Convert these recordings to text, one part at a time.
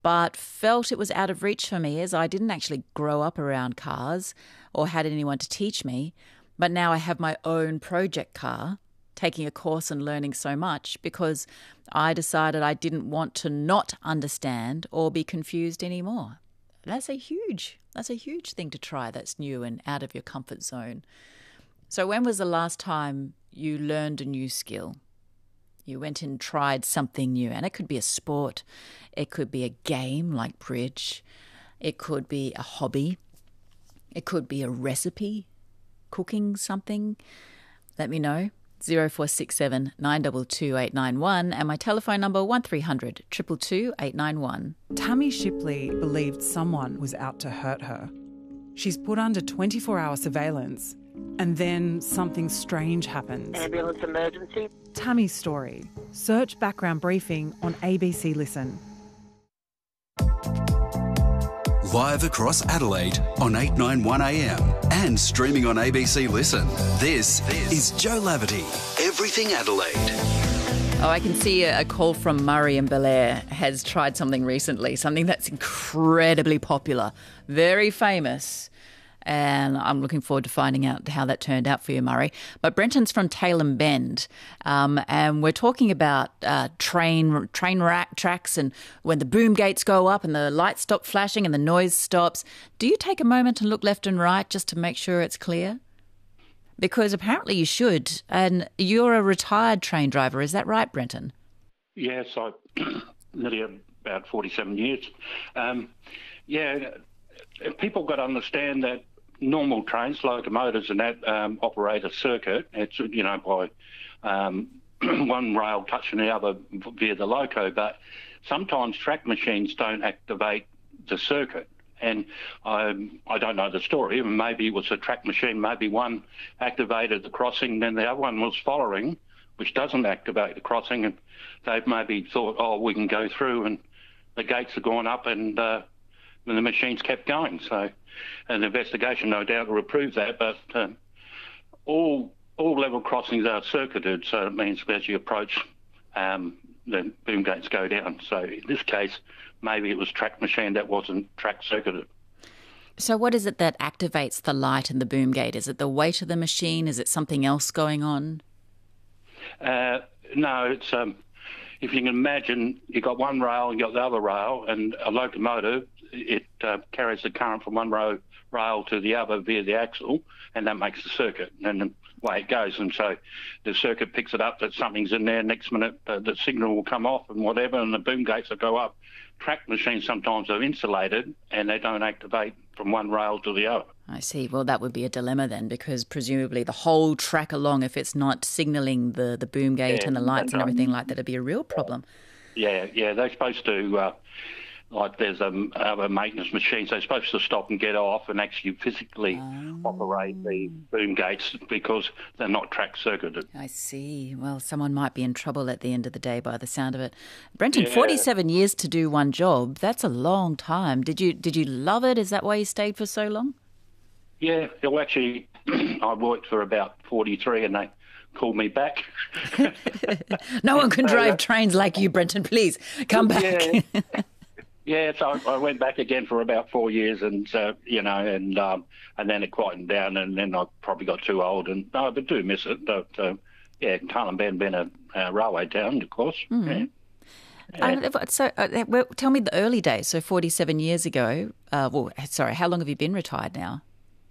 but felt it was out of reach for me as I didn't actually grow up around cars or had anyone to teach me. But now I have my own project car, taking a course and learning so much because I decided I didn't want to not understand or be confused anymore. That's a huge thing to try that's new and out of your comfort zone. So when was the last time you learned a new skill? You went and tried something new, and it could be a sport, it could be a game like bridge, it could be a hobby, it could be a recipe, cooking something. Let me know. 0467 922 891 and my telephone number 1300 222 891. Tammy Shipley believed someone was out to hurt her. She's put under 24-hour surveillance and then something strange happens. Ambulance emergency. Tammy's story. Search background briefing on ABC Listen. Live across Adelaide on 891am and streaming on ABC Listen. This is Joe Laverty, Everything Adelaide. Oh, I can see a call from Murray in Belair has tried something recently, something that's incredibly popular, very famous. And I'm looking forward to finding out how that turned out for you, Murray. But Brenton's from Tailem Bend, and we're talking about train tracks and when the boom gates go up and the lights stop flashing and the noise stops. Do you take a moment and look left and right just to make sure it's clear? Because apparently you should, and you're a retired train driver. Is that right, Brenton? Yes, I nearly about 47 years. People got to understand that normal trains, locomotives and that, operate a circuit. It's, by one rail touching the other via the loco, but sometimes track machines don't activate the circuit. And I don't know the story. Maybe it was a track machine, maybe one activated the crossing, then the other one was following, which doesn't activate the crossing, and they've maybe thought, we can go through, and the gates are gone up, and the machines kept going. So an investigation, no doubt, will prove that. But all level crossings are circuited, so it means as you approach, the boom gates go down. So in this case, maybe it was track machine that wasn't track circuited. So what is it that activates the light in the boom gate? Is it the weight of the machine? Is it something else going on? No, it's... if you can imagine, you've got one rail and you've got the other rail, and a locomotive, it carries the current from one rail to the other via the axle, and that makes the circuit, and the way it goes. And so the circuit picks it up that something's in there. Next minute, the signal will come off and whatever, and the boom gates will go up. Track machines sometimes are insulated, and they don't activate from one rail to the other. I see. Well, that would be a dilemma then, because presumably the whole track along, if it's not signalling the boom gate and the lights and everything like that, it'd be a real problem. Yeah, they're supposed to, like there's other maintenance machines, they're supposed to stop and get off and actually physically operate the boom gates because they're not track circuited. I see. Well, someone might be in trouble at the end of the day by the sound of it. Brenton, 47 years to do one job, that's a long time. Did you love it? Is that why you stayed for so long? Yeah, well, actually, I worked for about 43 and they called me back. No one can drive trains like you, Brenton. Please, come back. Yeah, so I went back again for about 4 years and then it quietened down and then I probably got too old and I do miss it. But, Tailem Bend being a railway town, of course. Mm-hmm. Yeah. Tell me the early days, so 47 years ago. How long have you been retired now?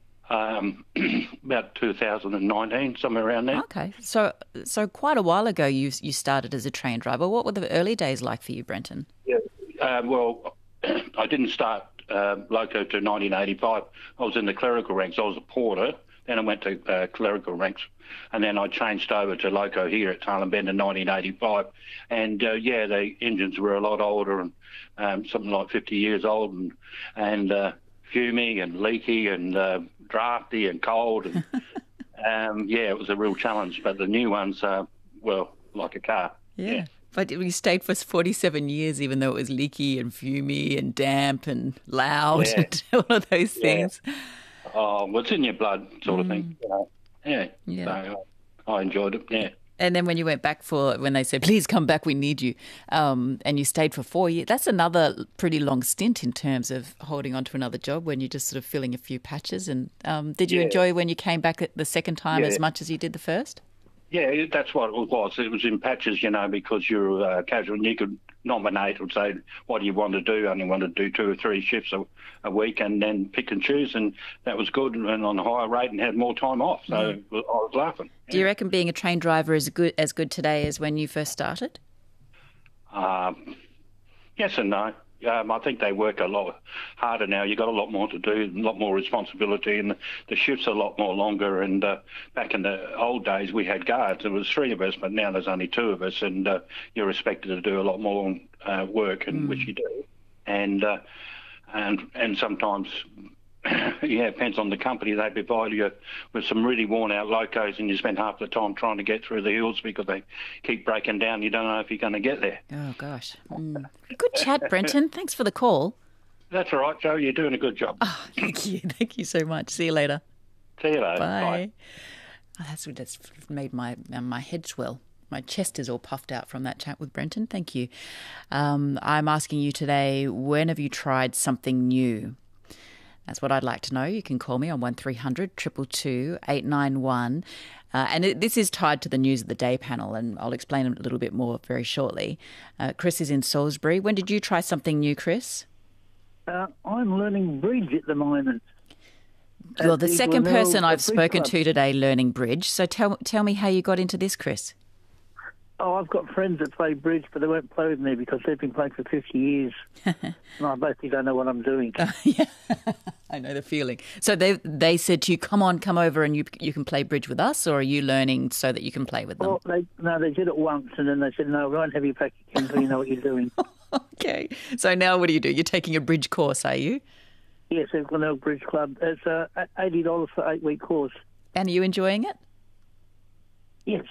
About 2019, somewhere around there. Okay, so quite a while ago you started as a train driver. What were the early days like for you, Brenton? Yeah, well, I didn't start loco to 1985. I was in the clerical ranks. I was a porter. Then I went to clerical ranks, and then I changed over to loco here at Tailem Bend in 1985. And the engines were a lot older and something like 50 years old, and fumey and leaky and drafty and cold, and it was a real challenge. But the new ones are like a car. Yeah. But you stayed for 47 years, even though it was leaky and fumey and damp and loud and all of those things. Oh, well, it's in your blood, sort of thing. Yeah. So I enjoyed it. Yeah. And then when you went back when they said, please come back, we need you, and you stayed for 4 years, that's another pretty long stint in terms of holding on to another job when you're just sort of filling a few patches. And did you enjoy when you came back the second time as much as you did the first? Yeah, that's what it was. It was in patches, because you're casual and you could nominate and say, what do you want to do? I only want to do 2 or 3 shifts a week and then pick and choose. And that was good and on a higher rate and had more time off. So I was laughing. Do you reckon being a train driver is as good today as when you first started? Yes and no. I think they work a lot harder now. You've got a lot more to do, a lot more responsibility, and the shifts are a lot more longer. And back in the old days, we had guards. There was 3 of us, but now there's only 2 of us, and you're expected to do a lot more work, which you do. And sometimes, it depends on the company. They provide you with some really worn-out locos, and you spend half the time trying to get through the hills because they keep breaking down. You don't know if you're going to get there. Oh, gosh. Good chat, Brenton. Thanks for the call. That's all right, Joe. You're doing a good job. Oh, thank you. Thank you so much. See you later. See you later. Bye. Oh, that's made my head swell. My chest is all puffed out from that chat with Brenton. Thank you. I'm asking you today, when have you tried something new? That's what I'd like to know. You can call me on 1300 222 891. And this is tied to the News of the Day panel, and I'll explain a little bit more very shortly. Chris is in Salisbury. When did you try something new, Chris? I'm learning bridge at the moment. You're the second person I've spoken to today learning bridge. So tell me how you got into this, Chris. Oh, I've got friends that play bridge, but they won't play with me because they've been playing for 50 years. And I basically don't know what I'm doing. Yeah, I know the feeling. So they said to you, come over and you can play bridge with us, or are you learning so that you can play with them? Well, they did it once, and then they said, no, we won't have you back again until you know what you're doing. Okay. So now what do? You're taking a bridge course, are you? Yes, at Glenelg Bridge Club. It's $80 for 8-week course. And are you enjoying it? Yes.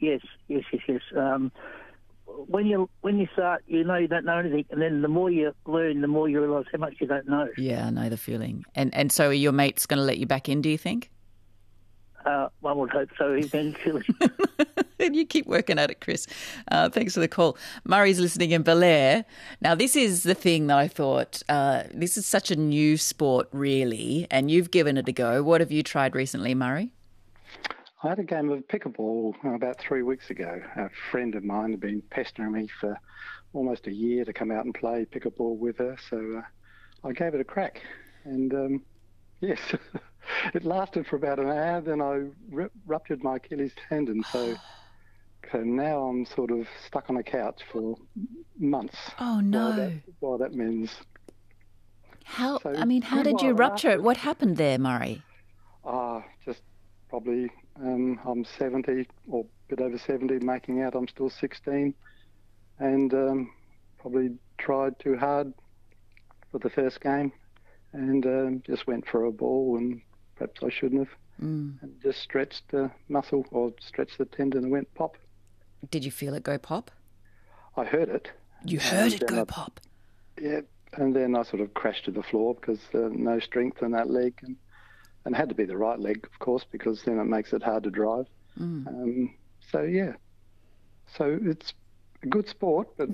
When you start, you don't know anything, and then the more you learn, the more you realise how much you don't know. Yeah, I know the feeling. And so are your mates going to let you back in, do you think? One would hope so eventually. And you keep working at it, Chris. Thanks for the call. Murray's listening in Belair. Now, this is the thing that I thought, this is such a new sport, really, and you've given it a go. What have you tried recently, Murray? I had a game of pickleball about 3 weeks ago. A friend of mine had been pestering me for almost a year to come out and play pickleball with her, so I gave it a crack. And, yes, it lasted for about an hour, then I ruptured my Achilles tendon, so now I'm sort of stuck on a couch for months. Oh, no. While that mends. How did you rupture it? What happened there, Murray? Just probably... I'm 70 or a bit over 70, making out I'm still 16, and probably tried too hard for the first game and just went for a ball and perhaps I shouldn't have, and just stretched the muscle or stretched the tendon and went pop. Did you feel it go pop? I heard it. You heard it go pop? Yeah, and then I sort of crashed to the floor because no strength in that leg, and had to be the right leg, of course, because then it makes it hard to drive. So it's a good sport, but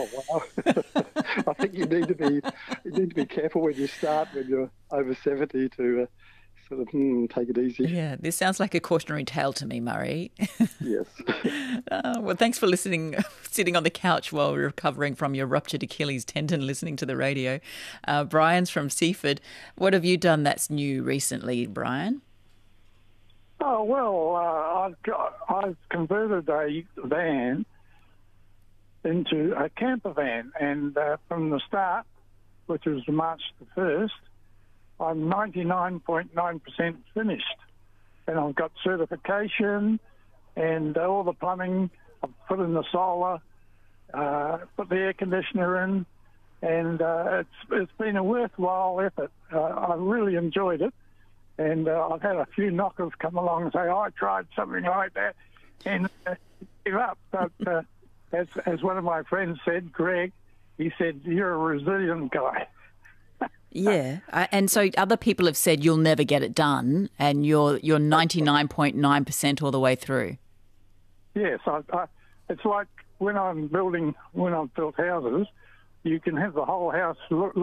I think you need to be careful when you start when you're over 70 to sort of take it easy. Yeah, this sounds like a cautionary tale to me, Murray. Yes. Well, thanks for listening, sitting on the couch while we're recovering from your ruptured Achilles tendon, listening to the radio. Brian's from Seaford. What have you done that's new recently, Brian? Oh, well, I've converted a van into a camper van, and from the start, which was March the 1st, I'm 99.9% finished, and I've got certification and all the plumbing. I've put in the solar, put the air conditioner in, and it's been a worthwhile effort. I really enjoyed it, and I've had a few knockers come along and say, I tried something like that, and give up. But as one of my friends said, Greg, he said, you're a resilient guy. Yeah, and so other people have said you'll never get it done, and you're 99.9% all the way through. Yes, it's like when I've built houses, you can have the whole house